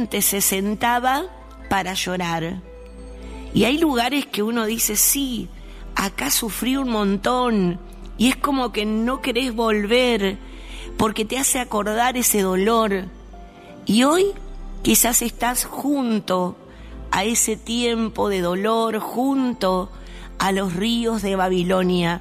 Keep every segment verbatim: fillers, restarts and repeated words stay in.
gente se sentaba para llorar. Y hay lugares que uno dice, sí, acá sufrí un montón, y es como que no querés volver, porque te hace acordar ese dolor. Y hoy quizás estás junto a ese tiempo de dolor, junto a los ríos de Babilonia.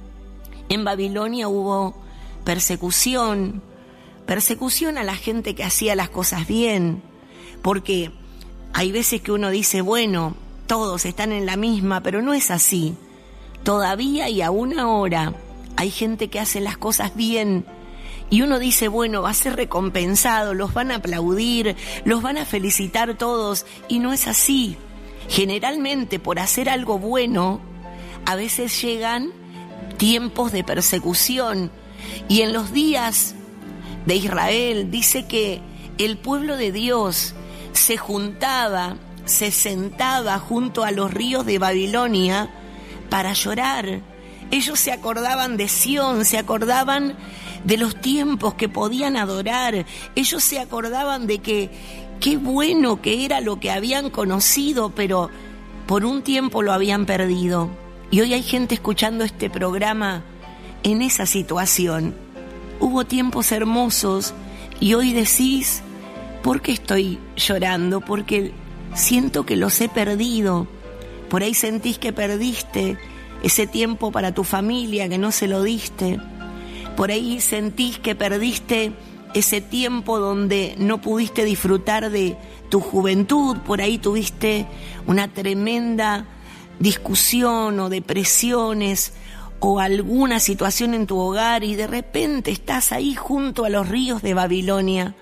En Babilonia hubo persecución, persecución a la gente que hacía las cosas bien, porque hay veces que uno dice, bueno, todos están en la misma, pero no es así. Todavía y aún ahora hay gente que hace las cosas bien y uno dice, bueno, va a ser recompensado, los van a aplaudir, los van a felicitar todos, y no es así. Generalmente por hacer algo bueno, a veces llegan tiempos de persecución, y en los días de Israel dice que el pueblo de Dios se juntaba, se sentaba junto a los ríos de Babilonia para llorar. Ellos se acordaban de Sión, se acordaban de los tiempos que podían adorar. Ellos se acordaban de que qué bueno que era lo que habían conocido, pero por un tiempo lo habían perdido. Y hoy hay gente escuchando este programa en esa situación. Hubo tiempos hermosos y hoy decís, ¿por qué estoy llorando? Porque siento que los he perdido. Por ahí sentís que perdiste ese tiempo para tu familia, que no se lo diste. Por ahí sentís que perdiste ese tiempo donde no pudiste disfrutar de tu juventud. Por ahí tuviste una tremenda discusión o depresiones o alguna situación en tu hogar, y de repente estás ahí junto a los ríos de Babilonia.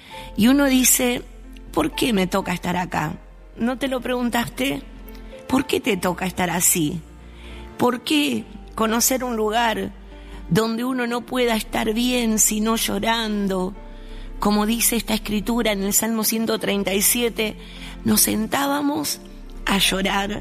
Y uno dice, ¿por qué me toca estar acá? ¿No te lo preguntaste? ¿Por qué te toca estar así? ¿Por qué conocer un lugar donde uno no pueda estar bien sino llorando? Como dice esta escritura en el Salmo ciento treinta y siete, nos sentábamos a llorar.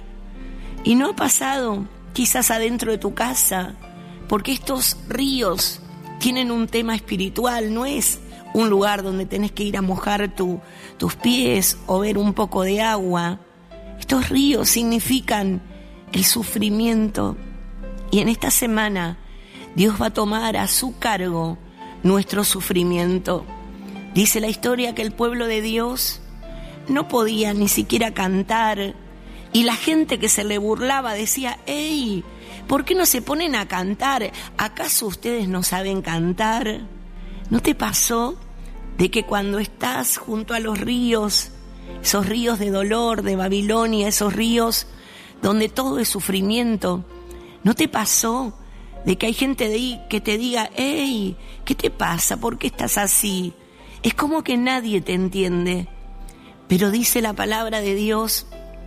Y no ha pasado quizás adentro de tu casa, porque estos ríos tienen un tema espiritual, no es un lugar donde tenés que ir a mojar tu, tus pies o ver un poco de agua. Estos ríos significan el sufrimiento, y en esta semana Dios va a tomar a su cargo nuestro sufrimiento. Dice la historia que el pueblo de Dios no podía ni siquiera cantar, y la gente que se le burlaba decía, ¡ey! ¿Por qué no se ponen a cantar? ¿Acaso ustedes no saben cantar? ¿No te pasó de que cuando estás junto a los ríos, esos ríos de dolor de Babilonia, esos ríos donde todo es sufrimiento, ¿no te pasó de que hay gente de ahí que te diga, ¡ey! ¿Qué te pasa? ¿Por qué estás así? Es como que nadie te entiende. Pero dice la palabra de Dios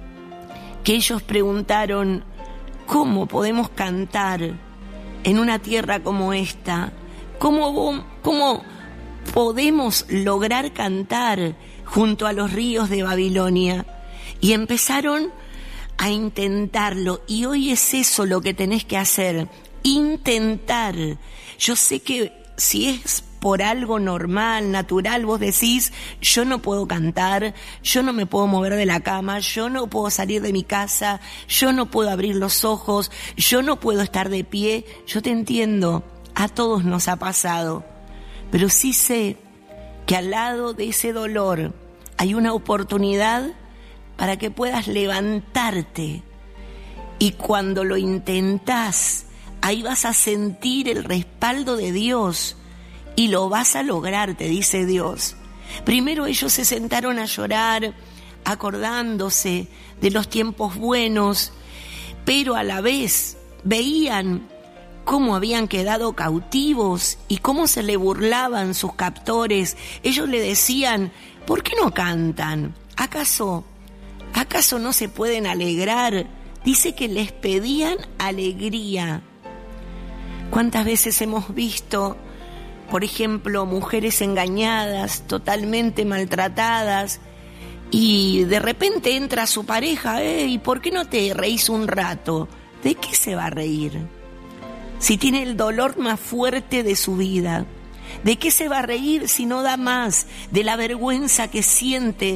que ellos preguntaron, ¿cómo podemos cantar en una tierra como esta? ¿Cómo, cómo podemos lograr cantar junto a los ríos de Babilonia? Y empezaron a intentarlo, y hoy es eso lo que tenés que hacer, intentar. Yo sé que si es por algo normal, natural, vos decís, yo no puedo cantar, yo no me puedo mover de la cama, yo no puedo salir de mi casa, yo no puedo abrir los ojos, yo no puedo estar de pie. Yo te entiendo, a todos nos ha pasado, pero sí sé que al lado de ese dolor hay una oportunidad para que puedas levantarte, y cuando lo intentás, ahí vas a sentir el respaldo de Dios y lo vas a lograr, te dice Dios. Primero ellos se sentaron a llorar, acordándose de los tiempos buenos, pero a la vez veían cómo habían quedado cautivos y cómo se le burlaban sus captores. Ellos le decían, ¿por qué no cantan? ¿Acaso, acaso no se pueden alegrar? Dice que les pedían alegría. ¿Cuántas veces hemos visto, por ejemplo, mujeres engañadas, totalmente maltratadas, y de repente entra su pareja, ¿y por qué no te reís un rato? ¿De qué se va a reír? Si tiene el dolor más fuerte de su vida, ¿de qué se va a reír si no da más? De la vergüenza que siente